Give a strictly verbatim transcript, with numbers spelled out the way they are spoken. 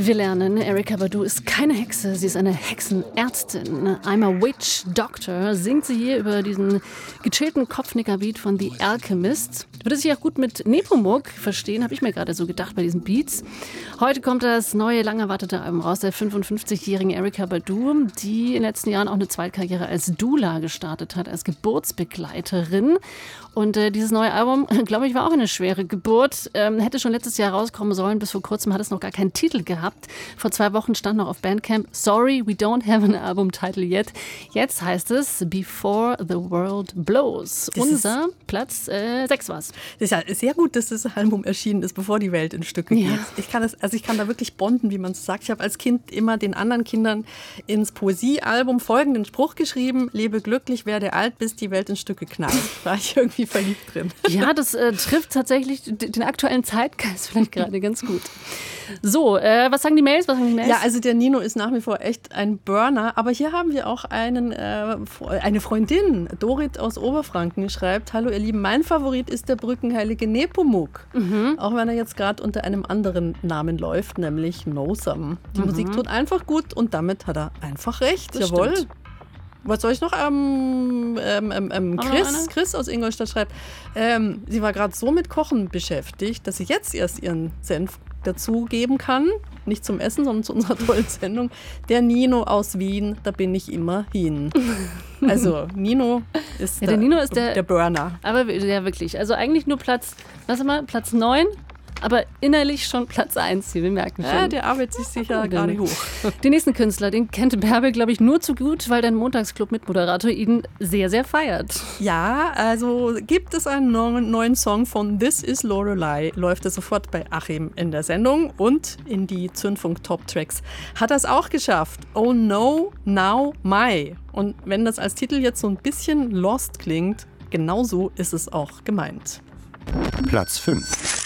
Wir lernen, Erykah Badu ist keine Hexe, sie ist eine Hexenärztin. I'm a Witch Doctor singt sie hier über diesen gechillten Kopfnicker-Beat von The Alchemist. Würde sich auch gut mit Nepomuk verstehen, habe ich mir gerade so gedacht bei diesen Beats. Heute kommt das neue, lang erwartete Album raus der fünfundfünfzigjährigen Erykah Badu, die in den letzten Jahren auch eine Zweitkarriere als Doula gestartet hat, als Geburtsbegleiterin. Und äh, dieses neue Album, glaube ich, war auch eine schwere Geburt. Ähm, hätte schon letztes Jahr rauskommen sollen. Bis vor kurzem hat es noch gar keinen Titel gehabt. Vor zwei Wochen stand noch auf Bandcamp, sorry, we don't have an album title yet. Jetzt heißt es Before the World Blows. Das Unser Platz äh, sechs war es. Das ist ja sehr gut, dass das Album erschienen ist, bevor die Welt in Stücke geht. Ja. Ich kann das, also ich kann da wirklich bonden, wie man es sagt. Ich habe als Kind immer den anderen Kindern ins Poesiealbum folgenden Spruch geschrieben: Lebe glücklich, werde alt, bis die Welt in Stücke knallt. War ich irgendwie verliebt drin. Ja, das äh, trifft tatsächlich den aktuellen Zeitgeist vielleicht gerade ganz gut. So, äh, was sagen die Mails? Was sagen die Mails? Ja, also der Nino ist nach wie vor echt ein Burner. Aber hier haben wir auch einen, äh, eine Freundin, Dorit aus Oberfranken, schreibt: Hallo ihr Lieben, mein Favorit ist der brückenheilige Nepomuk. Mhm. Auch wenn er jetzt gerade unter einem anderen Namen läuft, nämlich Nosam. Die mhm. Musik tut einfach gut und damit hat er einfach recht. Das Jawohl. Stimmt. Was soll ich noch? Ähm, ähm, ähm, ähm, Chris, Chris aus Ingolstadt schreibt, ähm, sie war gerade so mit Kochen beschäftigt, dass sie jetzt erst ihren Senf dazugeben kann. Nicht zum Essen, sondern zu unserer tollen Sendung. Der Nino aus Wien, da bin ich immer hin. Also Nino ist, ja, der, der, Nino ist der, der Burner. Aber ja, wirklich. Also eigentlich nur Platz, was mal, Platz neun. Aber innerlich schon Platz eins hier, wir merken schon. Ja, der arbeitet sich sicher gerade hoch. Den nächsten Künstler, den kennt Bärbel, glaube ich, nur zu gut, weil dein Montagsclub-Mitmoderator ihn sehr, sehr feiert. Ja, also gibt es einen neuen Song von This is Lorelei, läuft er sofort bei Achim in der Sendung und in die Zündfunk Top Tracks. Hat er es auch geschafft. Oh no, now my. Und wenn das als Titel jetzt so ein bisschen lost klingt, genauso ist es auch gemeint. Platz fünf.